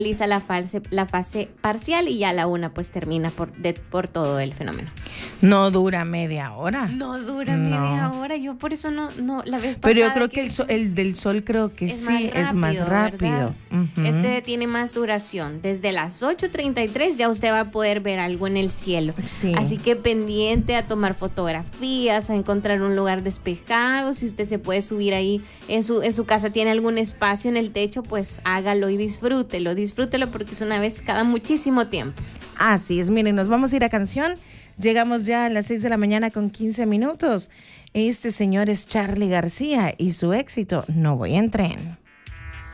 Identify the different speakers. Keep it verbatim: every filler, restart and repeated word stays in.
Speaker 1: realiza la fase, la fase parcial y ya la una pues termina por, de, por todo el fenómeno.
Speaker 2: No dura media hora.
Speaker 1: No dura no. media hora, yo por eso no, no la vez pasada.
Speaker 2: Pero yo creo que, que el, sol, el del sol creo que
Speaker 1: es
Speaker 2: sí
Speaker 1: más rápido,
Speaker 2: es más rápido.
Speaker 1: Uh-huh. Este tiene más duración. Desde las ocho treinta y tres ya usted va a poder ver algo en el cielo.
Speaker 2: Sí.
Speaker 1: Así que pendiente a tomar fotografías, a encontrar un lugar despejado. Si usted se puede subir ahí en su, en su casa, tiene algún espacio en el techo, pues hágalo y disfrútelo. Disfrútelo porque es una vez cada muchísimo tiempo.
Speaker 2: Así es, miren, nos vamos a ir a canción. Llegamos ya a las seis de la mañana con quince minutos. Este señor es Charly García y su éxito, No voy en tren.